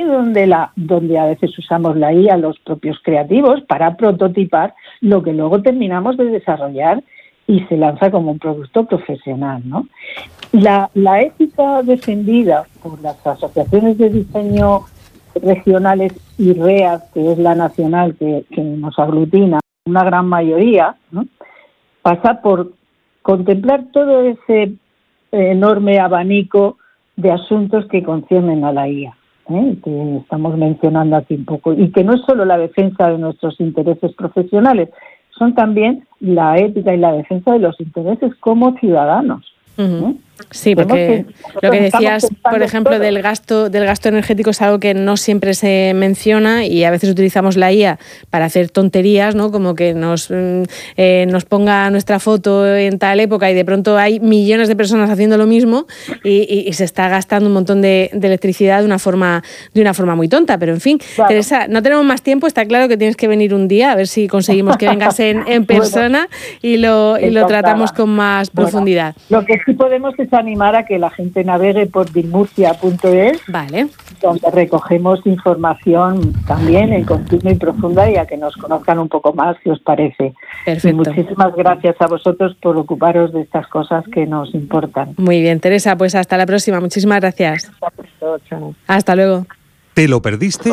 donde a veces usamos la IA, los propios creativos, para prototipar lo que luego terminamos de desarrollar y se lanza como un producto profesional, ¿no? La ética defendida por las asociaciones de diseño regionales y READ, que es la nacional que nos aglutina una gran mayoría, ¿no?, pasa por contemplar todo ese enorme abanico de asuntos que conciernen a la IA, que estamos mencionando aquí un poco, y que no es solo la defensa de nuestros intereses profesionales, son también la ética y la defensa de los intereses como ciudadanos. Sí, porque lo que decías, por ejemplo, del gasto energético es algo que no siempre se menciona y a veces utilizamos la IA para hacer tonterías, ¿no? Como que nos ponga nuestra foto en tal época y de pronto hay millones de personas haciendo lo mismo y se está gastando un montón de electricidad de una forma muy tonta. Pero en fin, claro. Teresa, no tenemos más tiempo, está claro que tienes que venir un día a ver si conseguimos que vengas en persona y lo tratamos con más profundidad. Lo que sí podemos es animar a que la gente navegue por bilmurcia.es, vale, donde recogemos información también en continua y profunda y a que nos conozcan un poco más, si os parece. Perfecto. Y muchísimas gracias a vosotros por ocuparos de estas cosas que nos importan. Muy bien, Teresa, pues hasta la próxima. Muchísimas gracias. Hasta luego. ¿Te lo perdiste?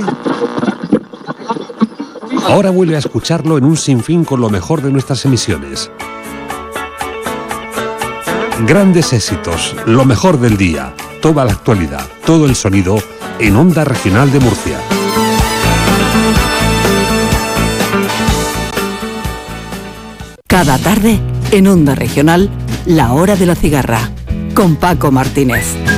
Ahora vuelve a escucharlo en un sinfín con lo mejor de nuestras emisiones. Grandes éxitos, lo mejor del día, toda la actualidad, todo el sonido en Onda Regional de Murcia. Cada tarde, en Onda Regional, La Hora de la Cigarra, con Paco Martínez.